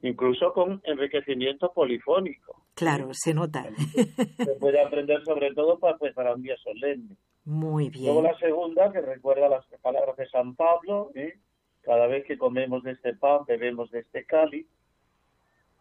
incluso con enriquecimiento polifónico. Claro, se nota. Se puede aprender sobre todo para un día solemne. Muy bien. Luego la segunda, que recuerda las palabras de San Pablo, cada vez que comemos de este pan, bebemos de este cáliz,